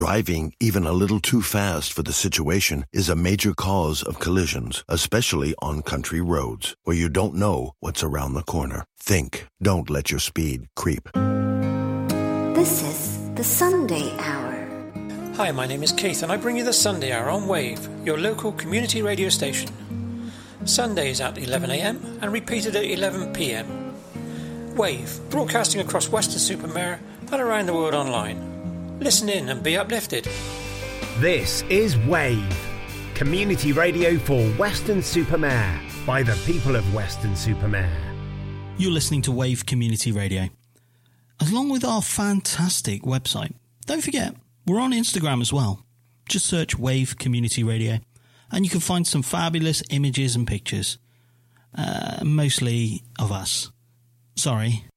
Driving even a little too fast for the situation is a major cause of collisions, especially on country roads where you don't know what's around the corner. Think. Don't let your speed creep. This is the Sunday Hour. Hi, my name is Keith and I bring you the Sunday Hour on Wave, your local community radio station. Sundays at 11am and repeated at 11pm. Wave, broadcasting across Weston-super-Mare and around the world online. Listen in and be uplifted. This is Wave, community radio for Weston-super-Mare by the people of Weston-super-Mare. You're listening to Wave Community Radio, along with our fantastic website. Don't forget, we're on Instagram as well. Just search Wave Community Radio, and you can find some fabulous images and pictures, mostly of us. Sorry,